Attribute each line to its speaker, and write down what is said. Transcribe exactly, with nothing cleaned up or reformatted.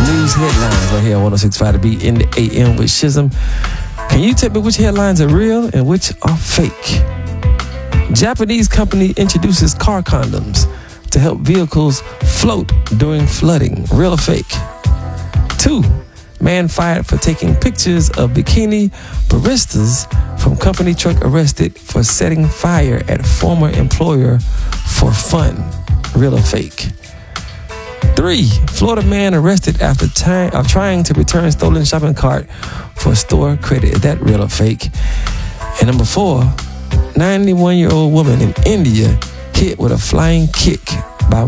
Speaker 1: news headlines right here on one oh six point five The Beat in the A M with Shizm. Can you tell me which headlines are real and which are fake? Japanese company introduces car condoms to help vehicles float during flooding. Real or fake? Two, man fired for taking pictures of bikini baristas from company truck arrested for setting fire at former employer for fun. Real or fake? Three, Florida man arrested after ty- uh, trying to return stolen shopping cart for store credit. Is that real or fake? And number four, ninety-one-year-old woman in India hit with a flying kick